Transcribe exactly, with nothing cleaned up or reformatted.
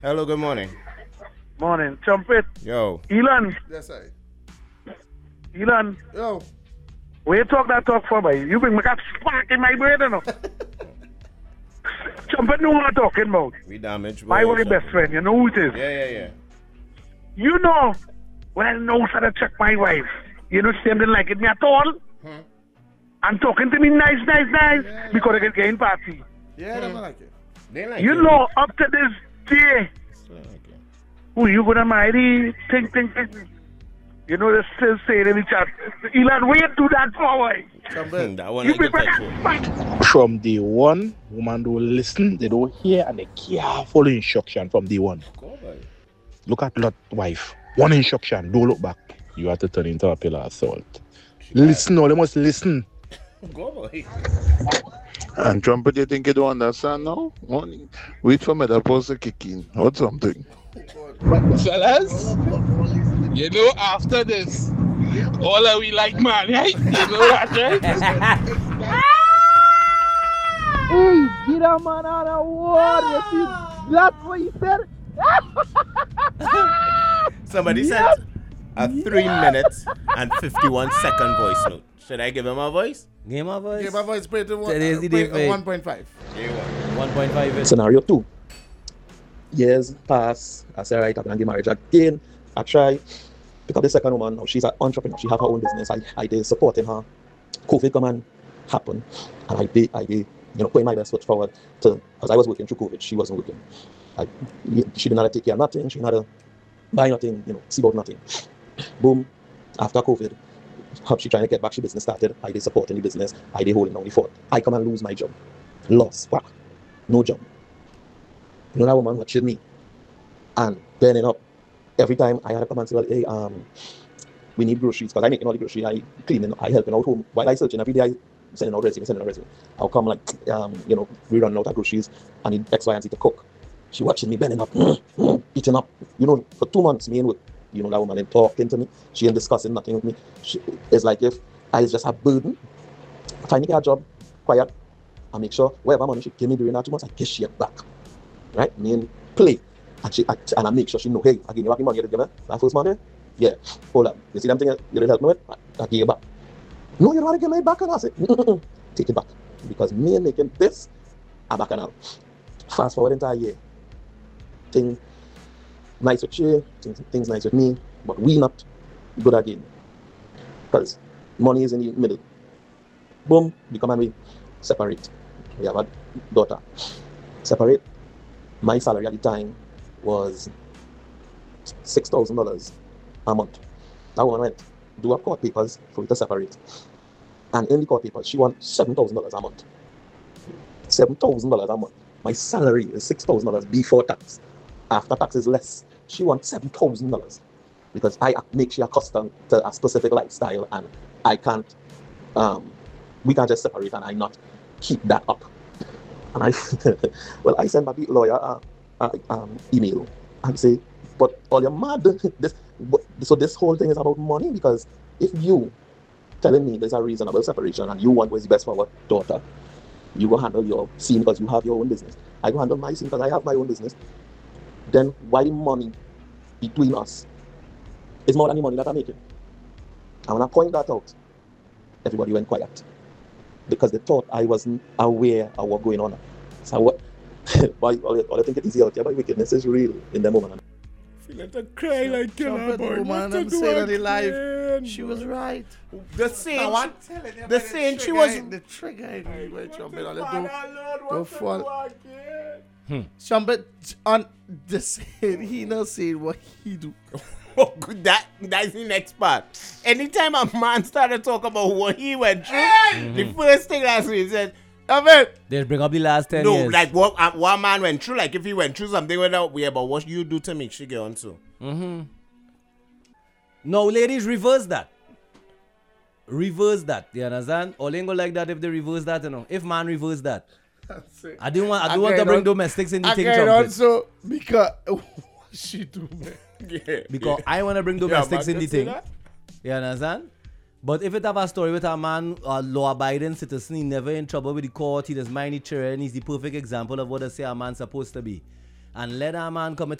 Hello, good morning. Morning. Trumpet. Yo. Elon. Yes, I. Elon. Yo. Where you talk that talk for, boy? You bring me got spark in my brain, you know. Trumpet know what I'm talking about. We damaged. My very best friend. You know who it is? Yeah, yeah, yeah. You know, when I know how to check my wife, you know, she didn't like it me at all. Hmm. And talking to me nice, nice, nice, Yeah, because I get getting party. Yeah, I don't like it. They like You it. know, up to this day, They like it. who you gonna marry? Think, think, think. You know, they still saying in the chat, Elon, wait do that for why? Trumpet. That one You I get bring touch back with. From day one, woman don't listen, they don't hear, and they can't follow instruction from day one. Go, boy. Look at Lot wife. One instruction, don't look back. You have to turn into a pillar of salt. Listen, all they must listen. Go, boy. And Trumpet, you think you don't understand now? Only wait for me to post a kick in or something. Fellas, you know after this, all of we like man, right? You know that, right? Hey, get a man on a war. You see, that's what he said. Somebody Yes. sent a three minutes and fifty-one second voice note. Should I give him a voice? Game of voice. Give my voice play to one, Today's the uh, day play, for uh, it. one point five. Yeah, one. one point five is. Scenario two. Years pass. I say, right, I'm going to get married again. I try. Pick up the second woman. Now she's an entrepreneur. She have her own business. I, I did supporting her. COVID come and happen. And I did, I did, you know, putting my best foot forward to, because I was working through COVID. She wasn't working. I, she didn't have to take care of nothing. She didn't have to buy nothing, you know, see about nothing. Boom. After COVID, how she trying to get back, she business started. I did supporting the business. I did holding down the fort. I come and lose my job. Lost. Wow. No job. You know that woman watching me and burning up. Every time I had to come and say, well, hey, um, we need groceries, because I making all the groceries, I cleaning, I helping out home. While I searching every day, I sending out resume, sending out resume. I'll come like, um, you know, we running out of groceries, I need X, Y, and Z to cook. She watching me burning up, eating up. You know, for two months, me and with, you know, that woman ain't talking to me. She ain't discussing nothing with me. She, it's like if I just have burden, if I need a job, quiet, I make sure whatever money she give me during that two months, I get she back. Right? Me and play. And she and I make sure she know, hey, I give you back the money you did give me. That first money? Yeah. Hold up. You see them thing you did help me with? I, I give you back. No, you don't want to give me back. And I say, mm-mm, take it back. Because me making this, I'm back now. Fast forward entire year. Thing nice with you, things, things nice with me, but we not good again. Because money is in the middle. Boom, we come and we separate. We have a daughter. Separate. My salary at the time was six thousand dollars a month. That woman went, do a court papers for me to separate. And in the court papers, she won seven thousand dollars a month. seven thousand dollars a month. My salary is six thousand dollars before tax. After tax is less. She wants seven thousand dollars because I make she accustomed to a specific lifestyle and I can't, um, we can't just separate and I not keep that up. And I, well, I sent back the lawyer a, a, um, email and say, but all you're mad. This, but, so this whole thing is about money, because if you telling me there's a reasonable separation and you want what's best for our daughter, you go handle your scene because you have your own business. I go handle my scene because I have my own business. Then why the money between us is more than the money that I'm making? And when I point that out, everybody went quiet. Because they thought I wasn't aware of what going on. So what? Why all, all I think it easy out here, but wickedness is real in the moment. Feel like to cry like killer Trumpet boy. woman, What to I'm do saying that in life. again, She boy? was right. The saying. Now I'm telling you, the about saying she trigger was- in- the trigger in me, where What Trumpet the on the Father, do- Lord, do what to fall. do again? Trumpet on the saying, he not saying what he do. Oh, good. That that's the next part. Anytime a man started talking about what he went through, the first thing last week he said, I mean, They bring up the last ten no, years. like what uh, what man went through, like if he went through something without way about what you do to make she get on to. Mm-hmm. No, ladies, reverse that. Reverse that. You understand? All ain't go like that if they reverse that, you know. If man reverse that. I didn't want I do want to bring domestics in the thing, Again, Trumpet. also, because what she do, man. Yeah. Because I want to bring Yeah, domestics man in the can say thing. that. You understand? But if it have a story with a man, a law-abiding citizen, he never in trouble with the court, he does mind the children, he's the perfect example of what I say a man's supposed to be. and let a man come